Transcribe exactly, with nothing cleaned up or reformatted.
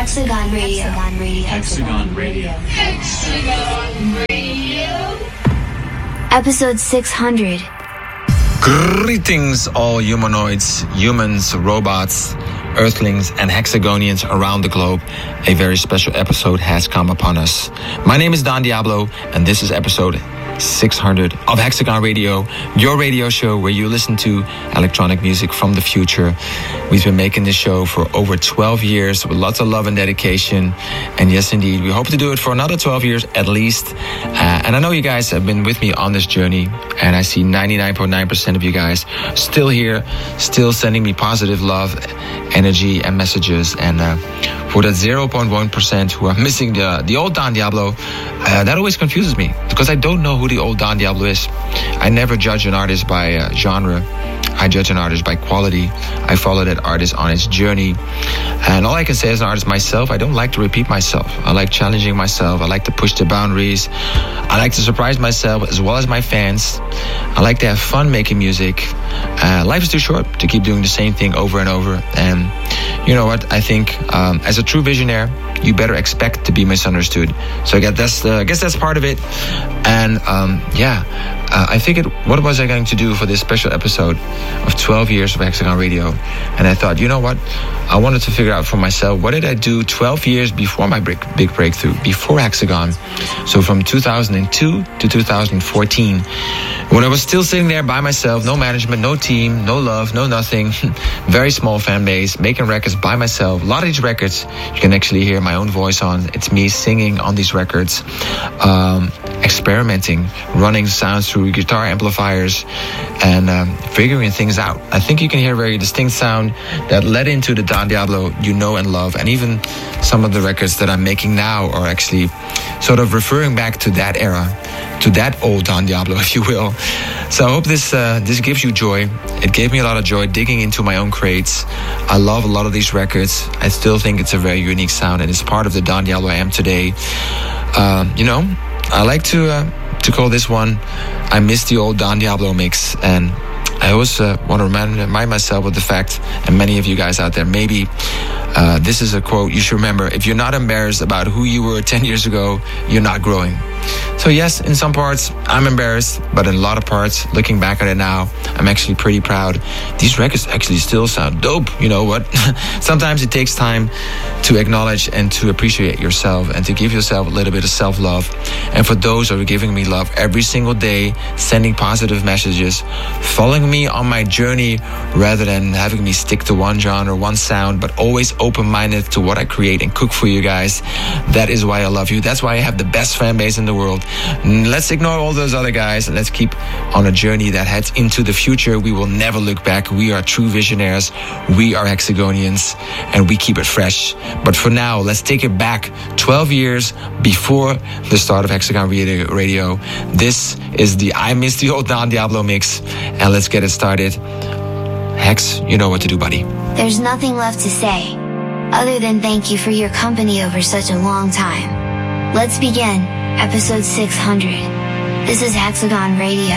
Hexagon Radio. Hexagon Radio. Hexagon Radio. Hexagon Radio. Episode six hundred. Greetings, all humanoids, humans, robots, earthlings, and hexagonians around the globe. A very special episode has come upon us. My name is Don Diablo, and this is episode six hundred of Hexagon Radio, your radio show where you listen to electronic music from the future. We've been making this show for over twelve years with lots of love and dedication. And yes, indeed, we hope to do it for another twelve years at least. Uh, and I know you guys have been with me on this journey, and I see ninety-nine point nine percent of you guys still here, still sending me positive love, energy, and messages. And uh, for that zero point one percent who are missing the, the old Don Diablo, uh, that always confuses me because I don't know who the old Don Diablo is. I never judge an artist by uh, genre. I judge an artist by quality. I follow that artist on its journey. And all I can say as an artist myself, I don't like to repeat myself. I like challenging myself. I like to push the boundaries. I like to surprise myself as well as my fans. I like to have fun making music. Uh, life is too short to keep doing the same thing over and over. And you know what? I think um, as a true visionaire, you better expect to be misunderstood. So I guess that's, uh, I guess that's part of it. And um, yeah, uh, I figured, what was I going to do for this special episode of twelve years of Hexagon Radio? And I thought, you know what? I wanted to figure out for myself, what did I do twelve years before my big, big breakthrough, before Hexagon? So from two thousand two to two thousand fourteen, when I was still sitting there by myself, no management, no team, no love, no nothing, very small fan base, making records by myself. A lot of these records you can actually hear my own voice on. It's me singing on these records, um, experimenting, running sounds through guitar amplifiers, and um, figuring things out. I think you can hear a very distinct sound that led into the Don Diablo you know and love. And even some of the records that I'm making now are actually sort of referring back to that era, to that old Don Diablo, if you will. So I hope this uh, this gives you joy. It gave me a lot of joy digging into my own crates. I love a lot of these records. I still think it's a very unique sound, and it's part of the Don Diablo I am today. Uh, you know, I like to uh, to call this one I Miss the Old Don Diablo Mix. And I always uh, want to remind, remind myself of the fact, and many of you guys out there, maybe uh, this is a quote you should remember: if you're not embarrassed about who you were ten years ago, you're not growing. So yes, in some parts, I'm embarrassed, but in a lot of parts, looking back at it now, I'm actually pretty proud. These records actually still sound dope. You know what? Sometimes it takes time to acknowledge and to appreciate yourself and to give yourself a little bit of self-love. And for those who are giving me love every single day, sending positive messages, following me on my journey rather than having me stick to one genre, one sound, but always open-minded to what I create and cook for you guys. That is why I love you. That's why I have the best fan base in the world. Let's ignore all those other guys and let's keep on a journey that heads into the future. We will never look back. We are true visionaries. We are Hexagonians, and we keep it fresh. But for now, let's take it back twelve years before the start of Hexagon Radio. This is the I Miss the Old Don Diablo mix, and let's get it started. Hex, you know what to do, buddy. There's nothing left to say, other than thank you for your company over such a long time. Let's begin episode six hundred. This is Hexagon Radio.